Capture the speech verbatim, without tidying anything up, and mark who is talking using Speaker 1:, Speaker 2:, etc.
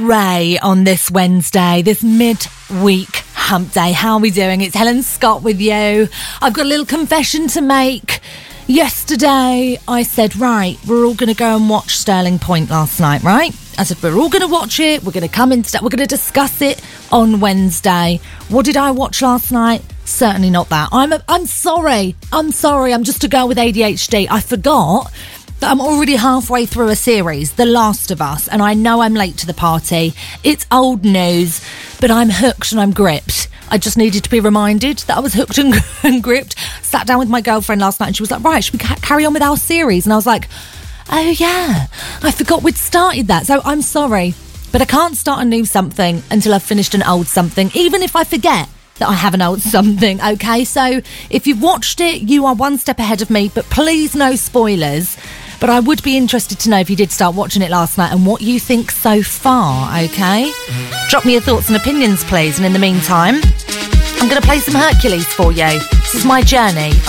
Speaker 1: Ray on this Wednesday, this mid-week hump day. How are we doing? It's Helen Scott with you. I've got a little confession to make. Yesterday, I said, right, we're all going to go and watch Sterling Point last night, right? I said, we're all going to watch it. We're going to come in, we're going to discuss it on Wednesday. What did I watch last night? Certainly not that. I'm a, I'm sorry. I'm sorry. I'm just a girl with A D H D. I forgot that I'm already halfway through a series, The Last of Us, and I know I'm late to the party. It's old news, but I'm hooked and I'm gripped. I just needed to be reminded that I was hooked and, and gripped. Sat down with my girlfriend last night and she was like, right, should we ca- carry on with our series? And I was like, oh yeah, I forgot we'd started that. So I'm sorry, but I can't start a new something until I've finished an old something, even if I forget that I have an old something, okay? So if you've watched it, you are one step ahead of me, but please no spoilers. But I would be interested to know if you did start watching it last night and what you think so far, okay? Drop me your thoughts and opinions, please. And in the meantime, I'm going to play some Hercules for you. This is my journey.